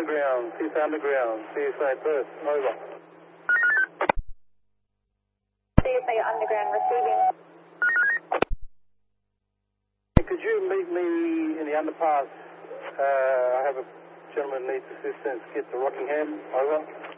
Underground, CSA Perth, over. CSA Underground receiving. Could you meet me in the underpass? I have a gentleman needs assistance. Get to Rockingham, over.